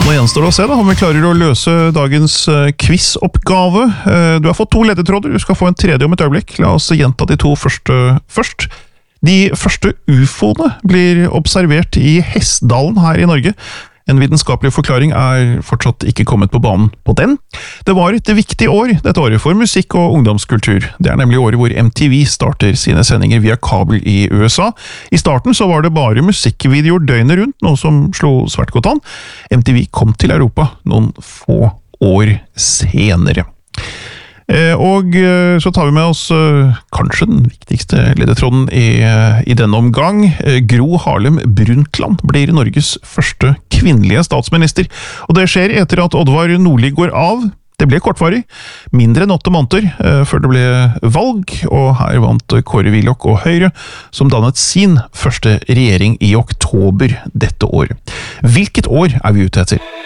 Nå gjenstår det å se da, om vi klarer å løse dagens quiz-oppgave. Du har fått 2 ledetråder, du skal få en tredje om et øyeblikk. La oss gjenta de 2 første først. De første UFOene blir observert i Hessdalen her i Norge. En vitenskapelig forklaring fortsatt ikke kommet på banen på den. Det var et viktig år, dette året for musikk og ungdomskultur. Det nemlig året hvor MTV starter sine sendinger via kabel i USA. I starten så var det bare musikkvideoer døgnet rundt, noe som slo svært godt an. MTV kom til Europa noen få år senere. Og så tar vi med oss kanskje den viktigste ledetråden i denne omgang. Gro Harlem Brundtland blir Norges første kvinnelige statsminister. Og det skjer etter at Oddvar Nordli går av. Det ble kortvarig, mindre enn 8 måneder før det ble valg, og her vant Kåre Willoch og Høyre, som dannet sin første regjering i oktober dette året. Hvilket år vi ute etter?